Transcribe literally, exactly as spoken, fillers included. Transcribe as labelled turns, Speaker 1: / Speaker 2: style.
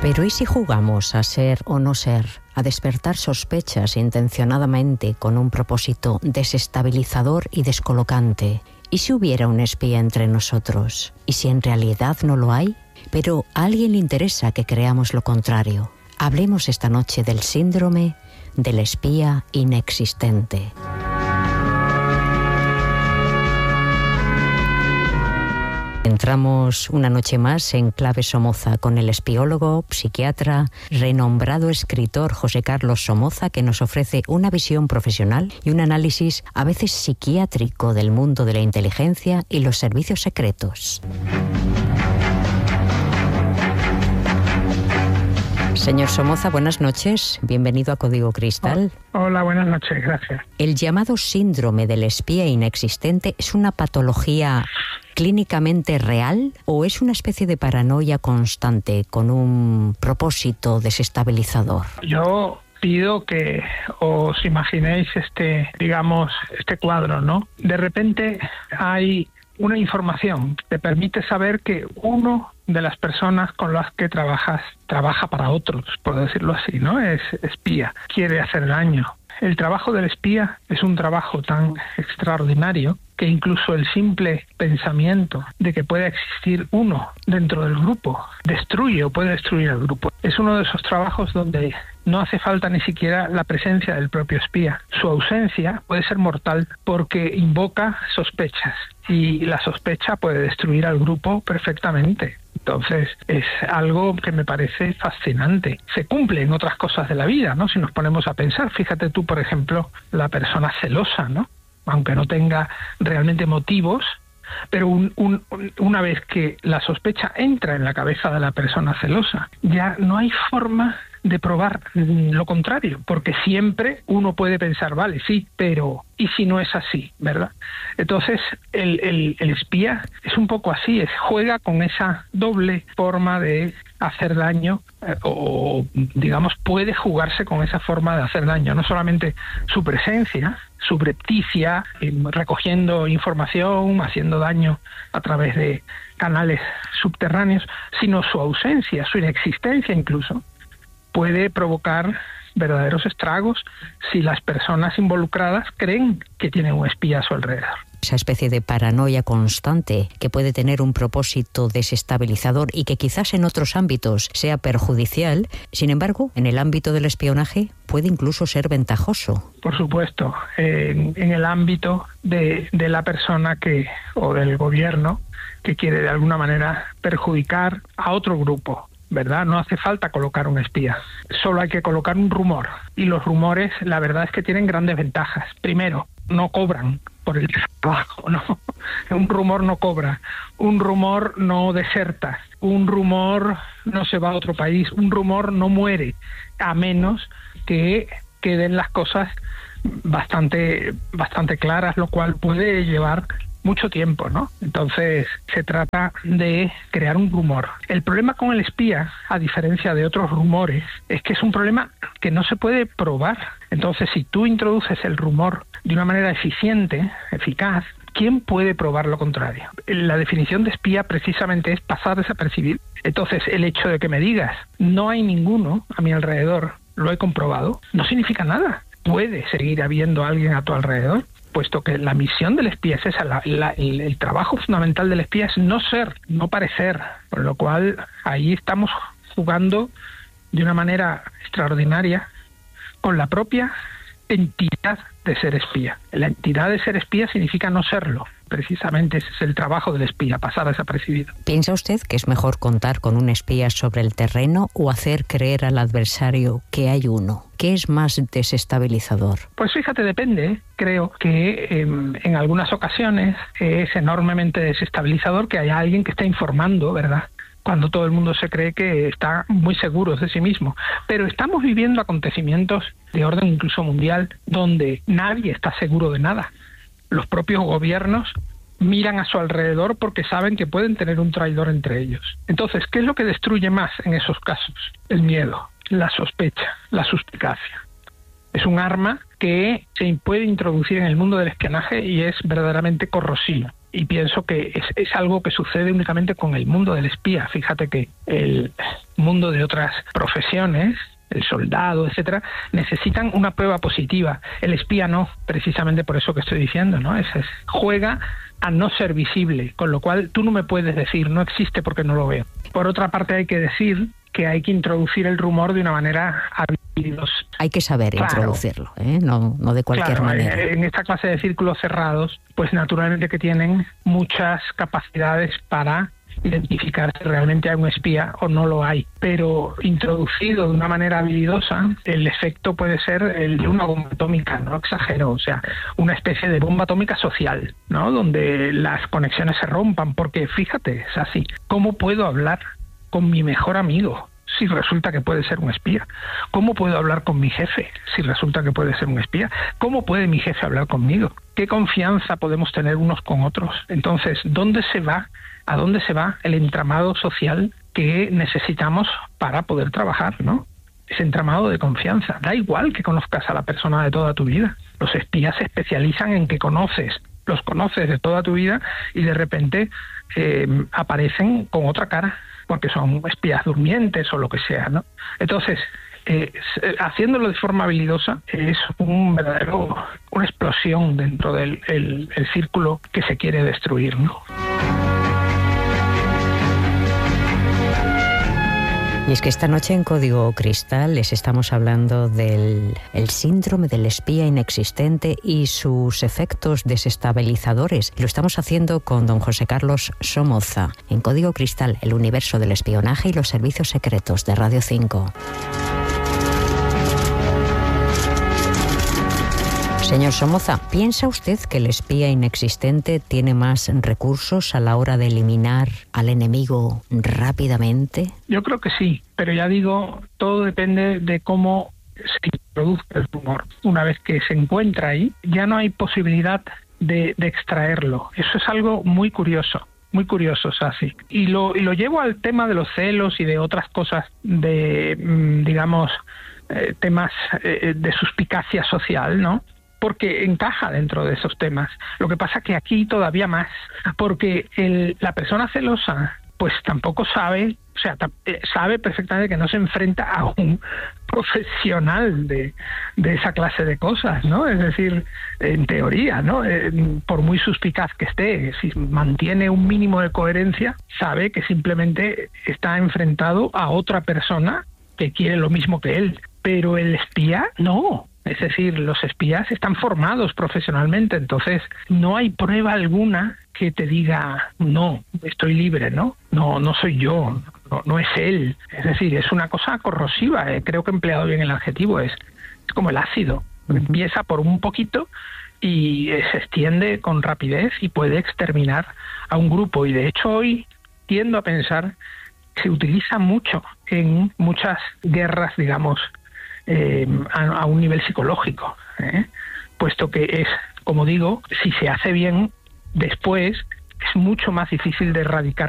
Speaker 1: Pero ¿y si jugamos a ser o no ser, a despertar sospechas intencionadamente con un propósito desestabilizador y descolocante? ¿Y si hubiera un espía entre nosotros? ¿Y si en realidad no lo hay? Pero a alguien le interesa que creamos lo contrario. Hablemos esta noche del síndrome del espía inexistente. Entramos una noche más en Clave Somoza con el espiólogo, psiquiatra, renombrado escritor José Carlos Somoza, que nos ofrece una visión profesional y un análisis a veces psiquiátrico del mundo de la inteligencia y los servicios secretos. Señor Somoza, buenas noches. Bienvenido a Código Cristal.
Speaker 2: Hola, buenas noches, gracias.
Speaker 1: El llamado síndrome del espía inexistente es una patología clínicamente real o es una especie de paranoia constante con un propósito desestabilizador?
Speaker 2: Yo pido que os imaginéis este, digamos, este cuadro, ¿no? De repente hay una información que te permite saber que uno de las personas con las que trabajas trabaja para otros, por decirlo así, ¿no? Es espía, quiere hacer daño. El trabajo del espía es un trabajo tan extraordinario que incluso el simple pensamiento de que pueda existir uno dentro del grupo destruye o puede destruir al grupo. Es uno de esos trabajos donde no hace falta ni siquiera la presencia del propio espía. Su ausencia puede ser mortal porque invoca sospechas y la sospecha puede destruir al grupo perfectamente. Entonces es algo que me parece fascinante. Se cumple en otras cosas de la vida, ¿no? Si nos ponemos a pensar, fíjate tú, por ejemplo, la persona celosa, ¿no? Aunque no tenga realmente motivos, pero un, un, una vez que la sospecha entra en la cabeza de la persona celosa, ya no hay forma de probar lo contrario, porque siempre uno puede pensar, vale, sí, pero ¿y si no es así, verdad? Entonces, el, el, el espía es un poco así, es, juega con esa doble forma de hacer daño, eh, o digamos, puede jugarse con esa forma de hacer daño, no solamente su presencia subrepticia, eh, recogiendo información, haciendo daño a través de canales subterráneos, sino su ausencia, su inexistencia incluso, puede provocar verdaderos estragos si las personas involucradas creen que tienen un espía a su alrededor.
Speaker 1: Esa especie de paranoia constante que puede tener un propósito desestabilizador y que quizás en otros ámbitos sea perjudicial, sin embargo, en el ámbito del espionaje puede incluso ser ventajoso.
Speaker 2: Por supuesto, en, en el ámbito de, de la persona que o del gobierno que quiere de alguna manera perjudicar a otro grupo, ¿verdad? No hace falta colocar un espía, solo hay que colocar un rumor. Y los rumores, la verdad es que tienen grandes ventajas. Primero, no cobran por el trabajo, ¿no? Un rumor no cobra, un rumor no deserta, un rumor no se va a otro país, un rumor no muere, a menos que queden las cosas bastante, bastante claras, lo cual puede llevar mucho tiempo, ¿no? Entonces se trata de crear un rumor. El problema con el espía, a diferencia de otros rumores, es que es un problema que no se puede probar. Entonces, si tú introduces el rumor de una manera eficiente, eficaz, ¿quién puede probar lo contrario? La definición de espía precisamente es pasar desapercibido. Entonces, el hecho de que me digas no hay ninguno a mi alrededor, lo he comprobado, no significa nada. Puede seguir habiendo alguien a tu alrededor, puesto que la misión del espía es esa, la, la, el, el trabajo fundamental del espía es no ser, no parecer, por lo cual ahí estamos jugando de una manera extraordinaria con la propia entidad de ser espía. La entidad de ser espía significa no serlo. Precisamente ese es el trabajo del espía, pasar desapercibido.
Speaker 1: ¿Piensa usted que es mejor contar con un espía sobre el terreno o hacer creer al adversario que hay uno? ¿Qué es más desestabilizador?
Speaker 2: Pues fíjate, depende. Creo que eh, en algunas ocasiones es enormemente desestabilizador que haya alguien que esté informando, ¿verdad?, cuando todo el mundo se cree que está muy seguro de sí mismo. Pero estamos viviendo acontecimientos de orden incluso mundial donde nadie está seguro de nada. Los propios gobiernos miran a su alrededor porque saben que pueden tener un traidor entre ellos. Entonces, ¿qué es lo que destruye más en esos casos? El miedo, la sospecha, la suspicacia. Es un arma que se puede introducir en el mundo del espionaje y es verdaderamente corrosiva. Y pienso que es, es algo que sucede únicamente con el mundo del espía. Fíjate que el, mundo de otras profesiones, el soldado, etcétera, necesitan una prueba positiva. El espía no, precisamente por eso que estoy diciendo, ¿no? Es, es, juega a no ser visible, con lo cual tú no me puedes decir, no existe porque no lo veo. Por otra parte, hay que decir que hay que introducir el rumor de una manera habilidosa.
Speaker 1: Hay que saber claro. introducirlo, ¿eh? no, no de cualquier
Speaker 2: claro,
Speaker 1: manera.
Speaker 2: En esta clase de círculos cerrados, pues naturalmente que tienen muchas capacidades para identificar si realmente hay un espía o no lo hay, pero introducido de una manera habilidosa, el efecto puede ser el de una bomba atómica, no exagero, o sea, una especie de bomba atómica social, ¿no? Donde las conexiones se rompan, porque fíjate, es así, ¿cómo puedo hablar con mi mejor amigo si resulta que puede ser un espía? ¿Cómo puedo hablar con mi jefe si resulta que puede ser un espía? ¿Cómo puede mi jefe hablar conmigo? ¿Qué confianza podemos tener unos con otros? Entonces, ¿dónde se va? ¿A dónde se va el entramado social que necesitamos para poder trabajar, ¿no? Ese entramado de confianza. Da igual que conozcas a la persona de toda tu vida. Los espías se especializan en que conoces, los conoces de toda tu vida y de repente eh, aparecen con otra cara, porque son espías durmientes o lo que sea, ¿no? Entonces, eh, haciéndolo de forma habilidosa es un verdadero, una explosión dentro del el, el círculo que se quiere destruir, ¿no?
Speaker 1: Y es que esta noche en Código Cristal les estamos hablando del el síndrome del espía inexistente y sus efectos desestabilizadores. Lo estamos haciendo con don José Carlos Somoza, en Código Cristal, el universo del espionaje y los servicios secretos de Radio cinco. Señor Somoza, ¿piensa usted que el espía inexistente tiene más recursos a la hora de eliminar al enemigo rápidamente?
Speaker 2: Yo creo que sí, pero ya digo, todo depende de cómo se introduzca el rumor. Una vez que se encuentra ahí, ya no hay posibilidad de, de extraerlo. Eso es algo muy curioso. Muy curioso, Sasi. Y lo, y lo llevo al tema de los celos y de otras cosas, de, digamos, eh, temas eh, de suspicacia social, ¿no? Porque encaja dentro de esos temas. Lo que pasa que aquí todavía más, porque el, la persona celosa pues tampoco sabe, o sea, sabe perfectamente que no se enfrenta a un profesional de, de esa clase de cosas, ¿no? Es decir, en teoría, ¿no? Eh, por muy suspicaz que esté, si mantiene un mínimo de coherencia, sabe que simplemente está enfrentado a otra persona que quiere lo mismo que él. Pero el espía, no. Es decir, los espías están formados profesionalmente, entonces no hay prueba alguna que te diga, no, estoy libre, ¿no? No, no soy yo, no, no es él. Es decir, es una cosa corrosiva, eh. Creo que he empleado bien el adjetivo, es, es como el ácido. Empieza por un poquito y eh, se extiende con rapidez y puede exterminar a un grupo. Y de hecho hoy tiendo a pensar que se utiliza mucho en muchas guerras, digamos, Eh, a, a un nivel psicológico, ¿eh? Puesto que es, como digo, si se hace bien, después es mucho más difícil de erradicar